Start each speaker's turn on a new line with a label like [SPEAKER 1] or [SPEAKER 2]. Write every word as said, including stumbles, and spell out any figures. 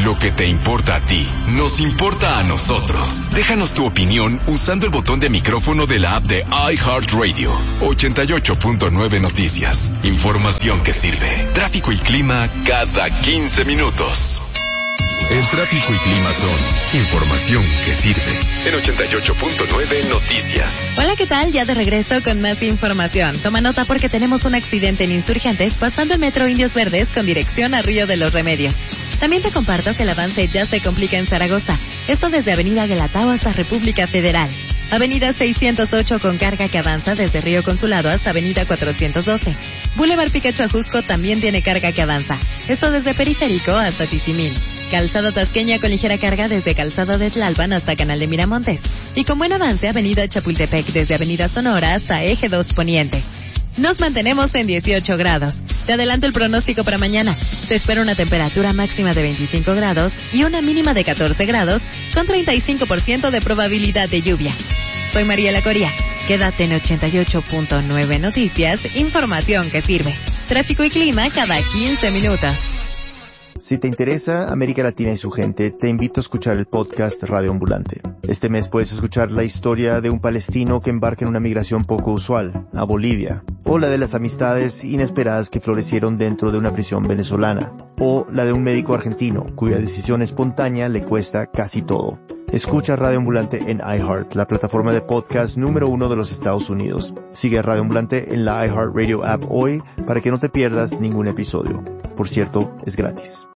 [SPEAKER 1] Lo que te importa a ti, nos importa a nosotros. Déjanos tu opinión usando el botón de micrófono de la app de iHeartRadio. ochenta y ocho punto nueve Noticias. Información que sirve. Tráfico y clima cada quince minutos. El tráfico y clima son información que sirve. En ochenta y ocho punto nueve Noticias.
[SPEAKER 2] Hola, ¿qué tal? Ya de regreso con más información. Toma nota porque tenemos un accidente en Insurgentes pasando el metro Indios Verdes con dirección a Río de los Remedios. También te comparto que el avance ya se complica en Zaragoza. Esto desde Avenida Guelatao hasta República Federal. Avenida seiscientos ocho con carga que avanza desde Río Consulado hasta Avenida cuatrocientos doce. Boulevard Picacho Ajusco también tiene carga que avanza. Esto desde Periférico hasta Tizimín. Calzada Tasqueña con ligera carga desde Calzada de Tlalpan hasta Canal de Miramontes. Y con buen avance Avenida Chapultepec desde Avenida Sonora hasta Eje dos Poniente. Nos mantenemos en dieciocho grados. Te adelanto el pronóstico para mañana. Se espera una temperatura máxima de veinticinco grados y una mínima de catorce grados con treinta y cinco por ciento de probabilidad de lluvia. Soy Mariela Coria. Quédate en ochenta y ocho punto nueve Noticias, información que sirve. Tráfico y clima cada quince minutos.
[SPEAKER 3] Si te interesa América Latina y su gente, te invito a escuchar el podcast Radio Ambulante. Este mes puedes escuchar la historia de un palestino que embarca en una migración poco usual, a Bolivia, o la de las amistades inesperadas que florecieron dentro de una prisión venezolana, o la de un médico argentino cuya decisión espontánea le cuesta casi todo. Escucha Radio Ambulante en iHeart, la plataforma de podcast número uno de los Estados Unidos. Sigue a Radio Ambulante en la iHeartRadio app hoy para que no te pierdas ningún episodio. Por cierto, es gratis.